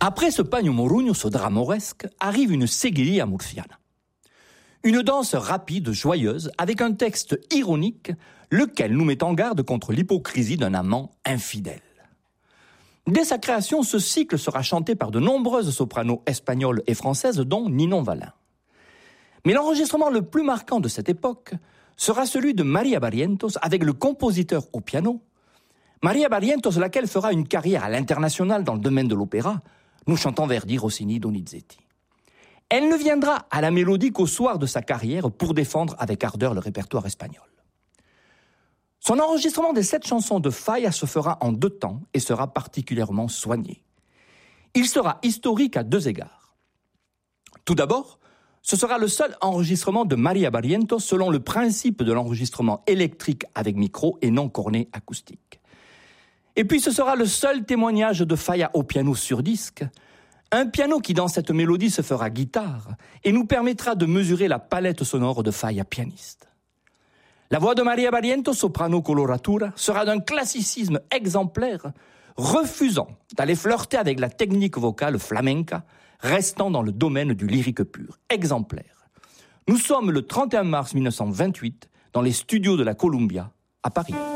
Après ce Pagno Morugno, ce drame mauresque, arrive une seguiria murciana. Une danse rapide, joyeuse, avec un texte ironique, lequel nous met en garde contre l'hypocrisie d'un amant infidèle. Dès sa création, ce cycle sera chanté par de nombreuses sopranos espagnoles et françaises, dont Ninon Valin. Mais l'enregistrement le plus marquant de cette époque sera celui de Maria Barrientos avec le compositeur au piano. Maria Barrientos, laquelle fera une carrière à l'international dans le domaine de l'opéra, nous chantant Verdi, Rossini, Donizetti. Elle ne viendra à la mélodie qu'au soir de sa carrière pour défendre avec ardeur le répertoire espagnol. Son enregistrement des 7 chansons de Falla se fera en 2 temps et sera particulièrement soigné. Il sera historique à 2 égards. Tout d'abord, ce sera le seul enregistrement de Maria Barrientos selon le principe de l'enregistrement électrique avec micro et non cornet acoustique. Et puis ce sera le seul témoignage de Falla au piano sur disque, un piano qui dans cette mélodie se fera guitare et nous permettra de mesurer la palette sonore de Falla pianiste. La voix de Maria Barrientos, soprano coloratura, sera d'un classicisme exemplaire, refusant d'aller flirter avec la technique vocale flamenca, restant dans le domaine du lyrique pur, exemplaire. Nous sommes le 31 mars 1928 dans les studios de la Columbia à Paris.